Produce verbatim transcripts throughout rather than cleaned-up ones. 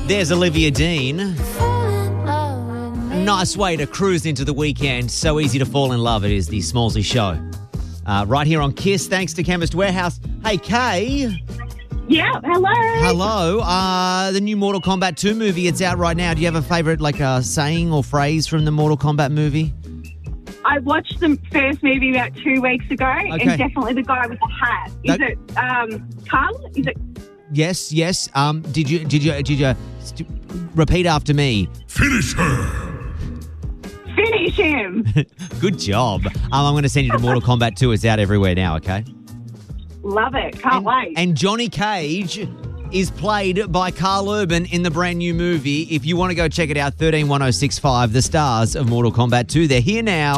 There's Olivia Dean. Nice way to cruise into the weekend. So easy to fall in love. It is the Smallsy Show. Uh, right here on Kiss, thanks to Chemist Warehouse. Hey, Kay. Yeah, hello. Hello. Uh, the new Mortal Kombat two movie, it's out right now. Do you have a favourite like uh, saying or phrase from the Mortal Kombat movie? I watched the first movie about two weeks ago, Okay. and definitely the guy with the hat. Is That- it um, Carl? Is it? Yes, yes. Um, did you did you did you st- repeat after me? Finish her! Finish him. Good job. Um, I'm going to send you to Mortal Kombat two. It's out everywhere now. Okay. Love it. Can't And, wait. and Johnny Cage is played by Carl Urban in the brand new movie. If you want to go check it out, thirteen one oh six five, the stars of Mortal Kombat two. They're here now.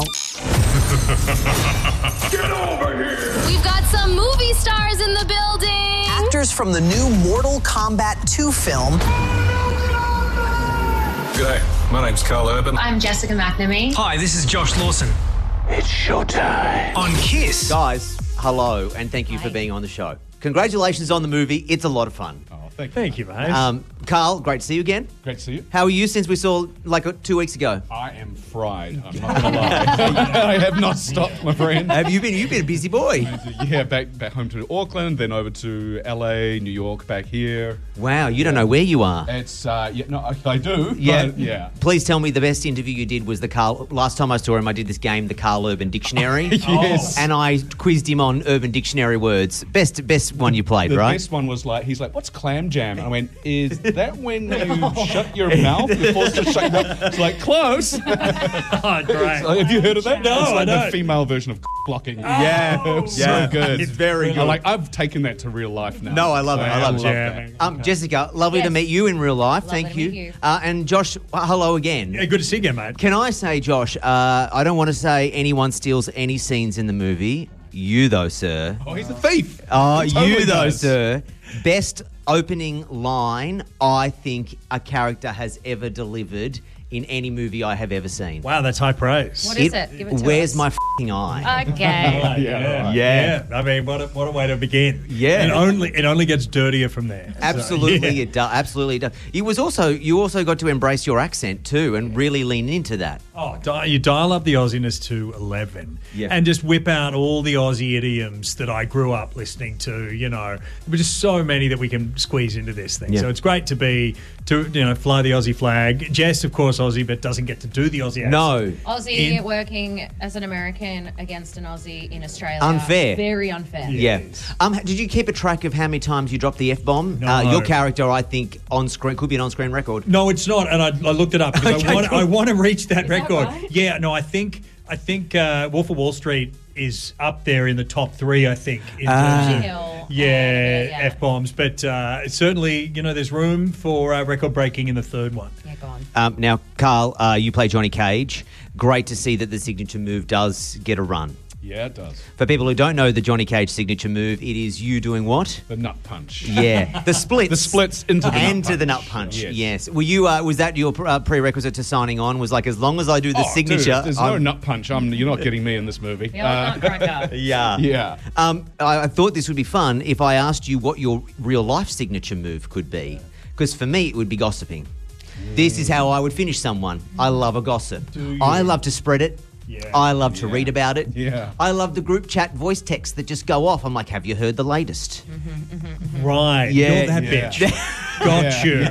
Get over here! We've got some movie stars in the building. Actors from the new Mortal Kombat two film. G'day, my name's Carl Urban. I'm Jessica McNamee. Hi, this is Josh Lawson. It's showtime. On Kiss. Guys, hello, and thank you for being on the show. Congratulations on the movie. It's a lot of fun. Oh, thank you. Thank you, mate. Um, Carl, great to see you again. Great to see you. How are you since we saw like uh, two weeks ago? I am fried. I'm not going to lie. I have not stopped, my friend. Have you been? You've been a busy boy. Yeah, back back home to Auckland, then over to L A, New York, back here. Wow, you don't know where you are. It's uh, yeah, no, I, I do. Yeah, but yeah. Please tell me the best interview you did was the Carl. Last time I saw him, I did this game, the Carl Urban Dictionary. Yes. And I quizzed him on Urban Dictionary words. Best, best one you played, The right? best one was like, he's like, "What's clam jam?" And I went, "Is that when you shut your mouth? You're forced to shut your mouth." It's like close. oh, great. Like, have you heard of that? No, it's like I the don't. female version of blocking. Yeah, it was Yeah. so good. It's very I good. Like I've taken that to real life now. No, I love it. I love it. Jamming. Um, Jessica, lovely to Yes. meet you in real life. Lovely Thank to you. meet you. Uh, and Josh, uh, hello again. Yeah, good to see you again, mate. Can I say, Josh, uh, I don't want to say anyone steals any scenes in the movie. You, though, sir. Oh, he's a thief. Oh, He totally you, though, does. sir. Best opening line I think a character has ever delivered in any movie I have ever seen. Wow, that's high praise. What is it? Give it to Where's us. my f***ing eye? Okay. Yeah, Yeah. Yeah. I mean, what a, what a way to begin. Yeah. It only it only gets dirtier from there. So, Absolutely, yeah. it does. Absolutely, it does. You was also you also got to embrace your accent too, and really lean into that. Oh, di- you dial up the Aussiness to eleven Yeah. and just whip out all the Aussie idioms that I grew up listening to, you know. There were just so many that we can squeeze into this thing. Yeah. So it's great to be, to you know, fly the Aussie flag. Jess, of course, Aussie, but doesn't get to do the Aussie accent. No, Aussie In- working as an American against an Aussie in Australia. Unfair. Very unfair. yeah. Yes. Um, did you keep a track of how many times you dropped the f bomb? No. Uh, your character, I think, on screen could be an on-screen record. No, it's not, and I, I looked it up because Okay, I want cool. I want to reach that that record. right? Yeah, no, I think I think uh, Wolf of Wall Street is up there in the top three. I think in Ah. terms of Hill. yeah, Yeah. f bombs, but uh, certainly you know there's room for uh, record breaking in the third one. Yeah, go on. Um, now, Carl, uh, you play Johnny Cage. Great to see that the signature move does get a run. Yeah, it does. For people who don't know the Johnny Cage signature move, it is you doing what? The nut punch. Yeah, the splits. The splits into the nut and to the nut punch. punch. Yes. Yes. Were you? Uh, was that your uh, prerequisite to signing on? Was like as long as I do the Oh, signature. dude, there's no I'm- nut punch. I'm, you're not getting me in this movie. The old Uh, nutcracker. Yeah. yeah. Um, I, I thought this would be fun if I asked you what your real life signature move could be, because for me it would be gossiping. This is how I would finish someone. I love a gossip. Do you? I love to spread it. Yeah. I love to Yeah. read about it. Yeah. I love the group chat voice texts that just go off. I'm like, have you heard the latest? Right, Yeah, you're that yeah. bitch. Got Yeah, you,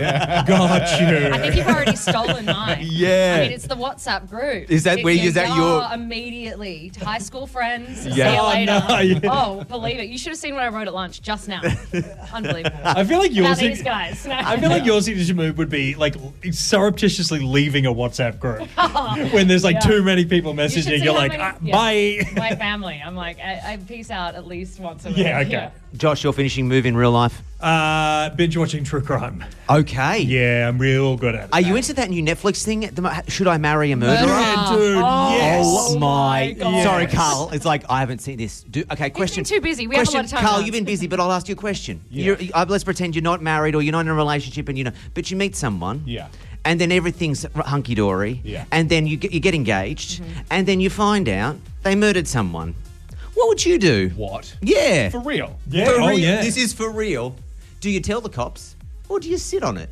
got you. I think you've already stolen mine. Yeah. I mean, it's the WhatsApp group. Is that It- where you- yeah, is that yeah, your- immediately high school friends? See Yeah. you Oh, later. no, yeah. Oh, believe it. You should have seen what I wrote at lunch just now. Unbelievable. I feel like Now yours. these guys. I feel like your signature move would be like surreptitiously leaving a WhatsApp group when there's like Yeah. too many people You should messaging. see You're how like, many- ah, yeah. bye. My family. I'm like, I, I peace out at least once a week. Yeah, okay. Josh, your finishing move in real life? Uh, binge watching true crime. Okay. Yeah, I'm real good at it. Are you into that new Netflix thing? The- Should I Marry a Murderer? Yeah, dude. Oh. Yes. Oh my! God. Sorry, Yes. Carl. It's like I haven't seen this. Do, okay, question. been too busy. We have a question, lot of time, Carl, Lance. you've been busy, but I'll ask you a question. Yeah. You're, uh, let's pretend you're not married or you're not in a relationship, and you know, but you meet someone. Yeah. And then everything's hunky dory. Yeah. And then you get, you get engaged, Mm-hmm. and then you find out they murdered someone. What would you do? What? Yeah. For real? Yeah. For Oh, real. yeah. This is for real. Do you tell the cops or do you sit on it?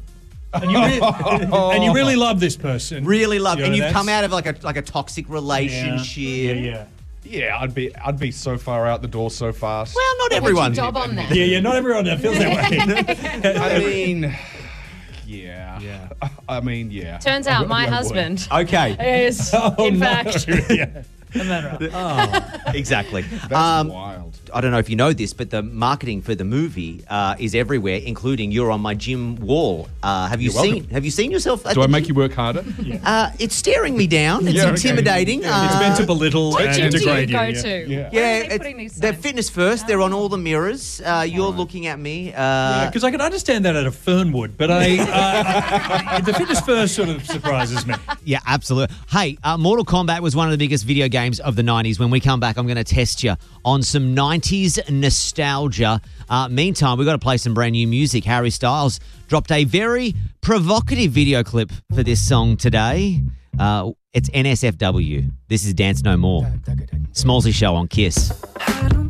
And you, re- and you really love this person. Really love, You and know, you've that's- come out of like a like a toxic relationship. Yeah, yeah. Yeah, I'd be I'd be so far out the door so fast. Well, not What's everyone. your job on that? Yeah, yeah, not everyone feels that way. I mean, yeah. Yeah. I mean, yeah. Turns out my I would. husband Okay, is, Oh, in no. fact, yeah. exactly. That's Um, wild. I don't know if you know this, but the marketing for the movie uh, is everywhere, including you're on my gym wall. Uh, have you You're seen? welcome. Have you seen yourself? At Do the I make gym? you work harder? Uh, it's staring me down. It's Yeah, okay. intimidating. Yeah, It's Uh, meant to belittle what and gym do you degrade go you. yeah. to? Yeah. Where Yeah, are they it- putting these they're signs? fitness first. They're on all the mirrors. Uh, you're looking at me. Uh, Because I can understand that at a Fernwood, but I, uh, the fitness first sort of surprises me. Yeah, absolutely. Hey, uh, Mortal Kombat was one of the biggest video games of the nineties. When we come back, I'm going to test you on some nineties nostalgia. Uh, meantime, we've got to play some brand new music. Harry Styles dropped a very provocative video clip for this song today. Uh, it's N S F W. This is Dance No More. Smallsy Show on Kiss. I don't